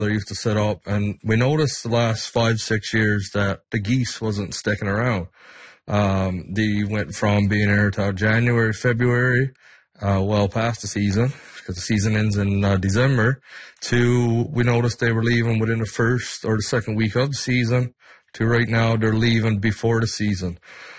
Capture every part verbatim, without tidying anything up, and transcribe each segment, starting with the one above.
they used to set up, and we noticed the last five, six years that the geese wasn't sticking around. Um, they went from being here till January, February, uh, well past the season, because the season ends in uh, December, to we noticed they were leaving within the first or the second week of the season, to right now they're leaving before the season.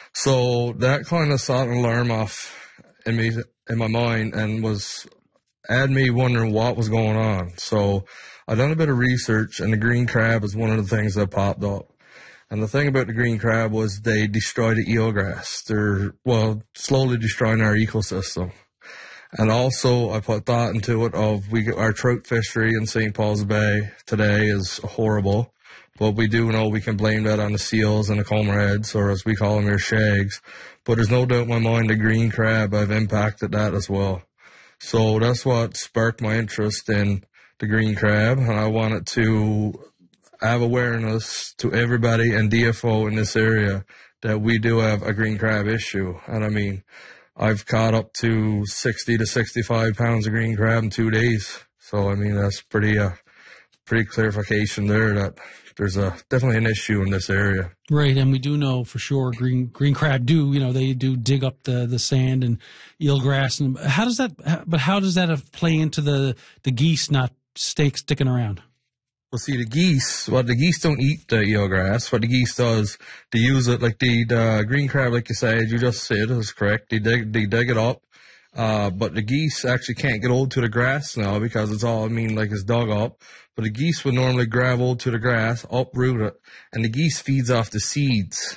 So that kind of set an alarm off in me, in my mind, and was had me wondering what was going on. So I done a bit of research, and the green crab is one of the things that popped up. And the thing about the green crab was they destroy the eelgrass. They're, well, slowly destroying our ecosystem. And also, I put thought into it of we our trout fishery in Saint Paul's Bay today is horrible. But we do know we can blame that on the seals and the comberheads, or as we call them here, shags. But there's no doubt in my mind the green crab have impacted that as well. So that's what sparked my interest in the green crab, and I wanted to have awareness to everybody and D F O in this area that we do have a green crab issue. And I mean, I've caught up to sixty to sixty-five pounds of green crab in two days. So, I mean, that's pretty, uh, pretty clarification there that there's a definitely an issue in this area. Right, and we do know for sure green green crab do, you know, they do dig up the, the sand and eelgrass. And how does that, but how does that play into the, the geese not stay, sticking around? Well, see, the geese, well, the geese don't eat the eelgrass. What the geese does, they use it like the, the green crab, like you said, you just said, is correct. They dig, they dig it up. Uh, but the geese actually can't get hold to the grass now because it's all, I mean, like it's dug up. But the geese would normally grab hold to the grass, uproot it, and the geese feeds off the seeds.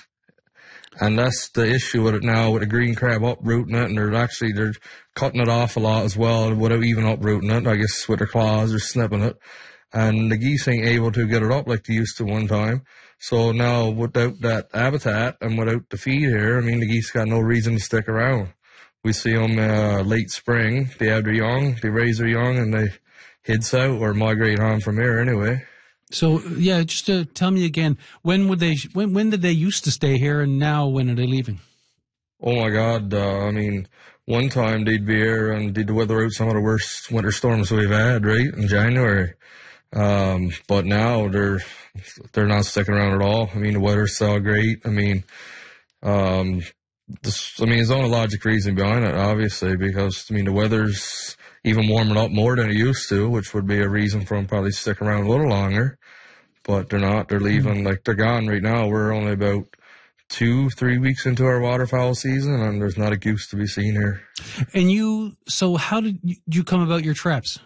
And that's the issue with it now, with the green crab uprooting it, and they're actually, they're cutting it off a lot as well without even uprooting it. I guess with their claws, they're snipping it. And the geese ain't able to get it up like they used to one time. So now, without that habitat and without the feed here, I mean, the geese got no reason to stick around. We see them uh, late spring. They have their young, they raise their young, and they head south or migrate on from here anyway. So, yeah, just to tell me again, when would they? When when did they used to stay here, and now when are they leaving? Oh my God! Uh, I mean, one time they'd be here and they'd weather out some of the worst winter storms we've had, right, in January. Um, but now they're they're not sticking around at all. I mean, the weather's so great. I mean, um, this, I mean, there's no logic reason behind it, obviously, because I mean the weather's even warming up more than it used to, which would be a reason for them probably sticking around a little longer. But they're not. They're leaving. Like, they're gone right now. We're only about two, three weeks into our waterfowl season, and there's not a goose to be seen here. And you, so how did you come about your traps?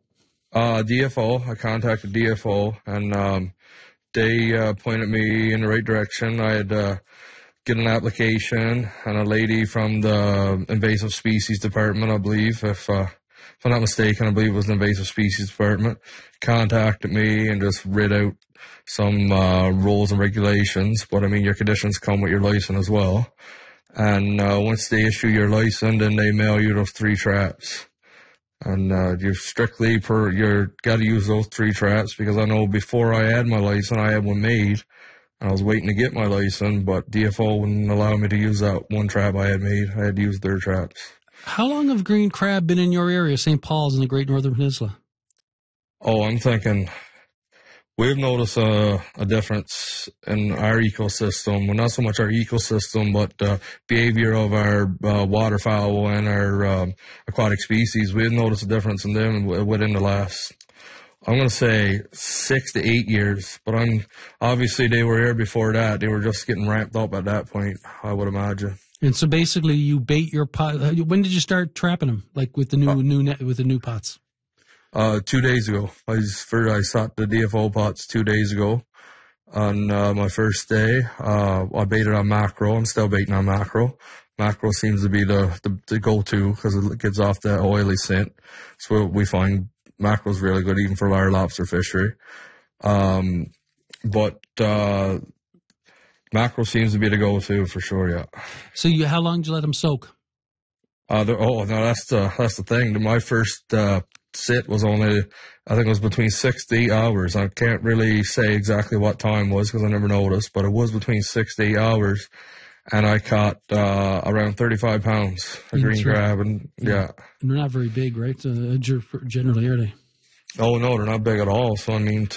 Uh, D F O. I contacted D F O, and um, they uh, pointed me in the right direction. I had uh, get an application, and a lady from the invasive species department, I believe, if uh, if I'm not mistaken, I believe it was the invasive species department, contacted me and just read out some uh, rules and regulations. But I mean, your conditions come with your license as well. And uh, once they issue your license, then they mail you those three traps. And uh, you're strictly per, you're got to use those three traps, because I know before I had my license, I had one made, and I was waiting to get my license, but D F O wouldn't allow me to use that one trap I had made. I had to use their traps. How long have green crab been in your area, Saint Paul's and the Great Northern Peninsula? Oh, I'm thinking we've noticed a, a difference in our ecosystem. Well, not so much our ecosystem, but the behavior of our uh, waterfowl and our um, aquatic species. We've noticed a difference in them within the last, I'm going to say, six to eight years. But I'm obviously they were here before that. They were just getting ramped up at that point, I would imagine. And so basically, you bait your pot. When did you start trapping them? Like with the new uh, new net with the new pots? Uh, two days ago. I was first, I shot the D F O pots two days ago. On uh, my first day, uh, I baited on mackerel. I'm still baiting on mackerel. Mackerel seems to be the the, the go-to because it gives off that oily scent. So we find mackerel's really good even for our lobster fishery. Um, but uh, mackerel seems to be the go-to for sure. Yeah. So you, how long did you let them soak? Uh, oh no, that's the that's the thing. My first uh, sit was only, I think it was between six to eight hours. I can't really say exactly what time was because I never noticed, but it was between six to eight hours, and I caught uh, around thirty-five pounds of green crab, and yeah. And they're not very big, right? Uh, generally, are they? Oh no, they're not big at all. So I mean,